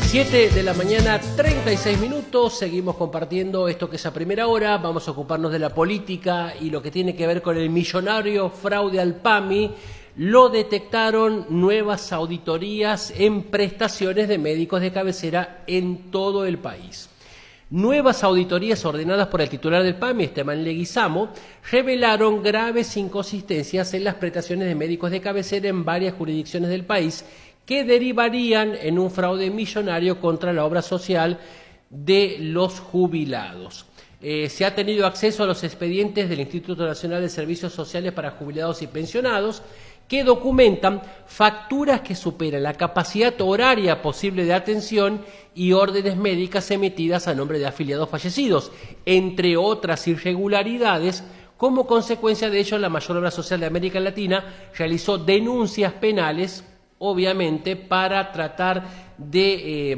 7 de la mañana, 36 minutos. Seguimos compartiendo esto que es a primera hora. Vamos a ocuparnos de la política y lo que tiene que ver con el millonario fraude al PAMI. Lo detectaron nuevas auditorías en prestaciones de médicos de cabecera en todo el país. Nuevas auditorías ordenadas por el titular del PAMI, Esteban Leguizamo, revelaron graves inconsistencias en las prestaciones de médicos de cabecera en varias jurisdicciones del país que derivarían en un fraude millonario contra la obra social de los jubilados. Se ha tenido acceso a los expedientes del Instituto Nacional de Servicios Sociales para Jubilados y Pensionados que documentan facturas que superan la capacidad horaria posible de atención y órdenes médicas emitidas a nombre de afiliados fallecidos, entre otras irregularidades. Como consecuencia de ello, la mayor obra social de América Latina realizó denuncias penales, obviamente, para tratar de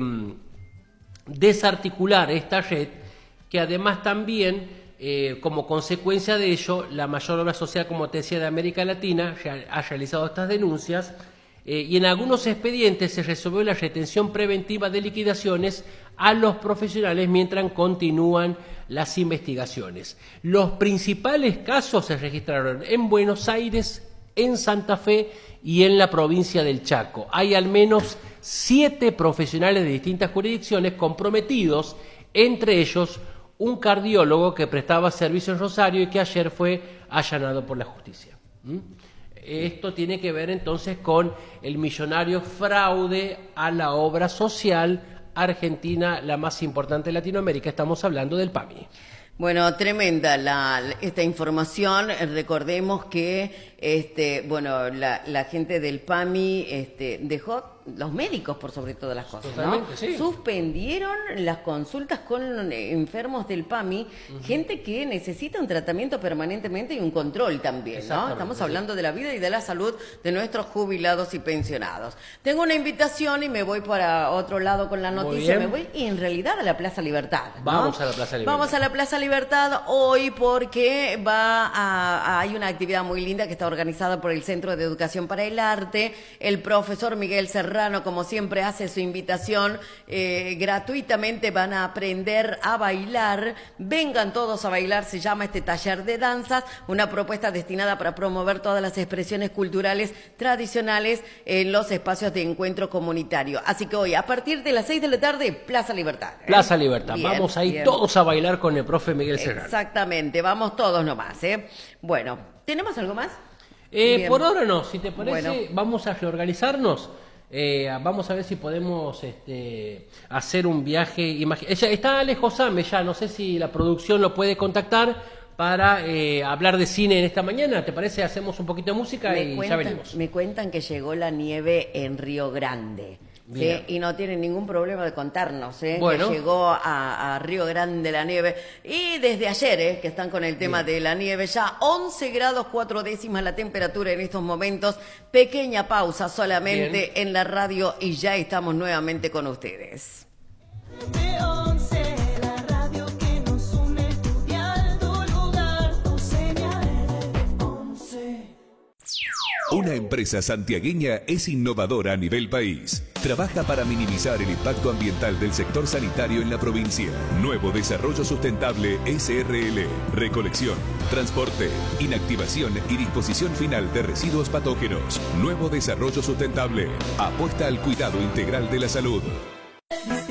desarticular esta red, que además también, como consecuencia de ello, la mayor obra social, como te decía, de América Latina ha realizado estas denuncias y en algunos expedientes se resolvió la retención preventiva de liquidaciones a los profesionales mientras continúan las investigaciones. Los principales casos se registraron en Buenos Aires, en Santa Fe y en la provincia del Chaco. Hay al menos 7 profesionales de distintas jurisdicciones comprometidos, entre ellos un cardiólogo que prestaba servicio en Rosario y que ayer fue allanado por la justicia. Esto tiene que ver entonces con el millonario fraude a la obra social argentina, la más importante de Latinoamérica. Estamos hablando del PAMI. Bueno, tremenda esta información. Recordemos que la gente del PAMI dejó los médicos por sobre todas las cosas, ¿no? Sí. Suspendieron las consultas con enfermos del PAMI, gente que necesita un tratamiento permanentemente y un control también, ¿no? Estamos hablando de la vida y de la salud de nuestros jubilados y pensionados. Tengo una invitación y me voy para otro lado con la noticia. Me voy y en realidad a la Plaza Libertad, ¿no? Vamos a la Plaza Libertad. Vamos a la Plaza Libertad hoy porque hay una actividad muy linda que está organizada por el Centro de Educación para el Arte. El profesor Miguel Serrano, como siempre, hace su invitación. Gratuitamente van a aprender a bailar. Vengan todos a bailar, se llama este taller de danzas, una propuesta destinada para promover todas las expresiones culturales tradicionales en los espacios de encuentro comunitario. Así que hoy, a partir de las 6 de la tarde, Plaza Libertad. Plaza Libertad. Bien, vamos ahí todos a bailar con el profe Miguel Serrano. Exactamente, vamos todos nomás. Bueno, ¿tenemos algo más? Por ahora no, si te parece, vamos a reorganizarnos. Vamos a ver si podemos hacer un viaje. Está lejos Same ya, no sé si la producción lo puede contactar para hablar de cine en esta mañana. ¿Te parece? Hacemos un poquito de música ya venimos. Me cuentan que llegó la nieve en Río Grande. ¿Sí? Y no tienen ningún problema de contarnos, bueno, que llegó a Río Grande la nieve. Y desde ayer, que están con el tema de la nieve, ya 11 grados 4 décimas la temperatura en estos momentos. Pequeña pausa solamente en la radio y ya estamos nuevamente con ustedes. Una empresa santiagueña es innovadora a nivel país. Trabaja para minimizar el impacto ambiental del sector sanitario en la provincia. Nuevo Desarrollo Sustentable SRL. Recolección, transporte, inactivación y disposición final de residuos patógenos. Nuevo Desarrollo Sustentable. Apuesta al cuidado integral de la salud.